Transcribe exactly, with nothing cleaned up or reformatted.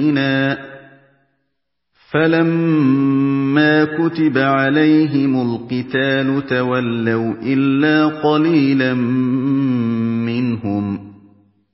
مُؤْمِنِينَ فَلَمَّا كُتِبَ عَلَيْهِمُ الْقِتَالُ تَوَلَّوْا إِلَّا قَلِيلًا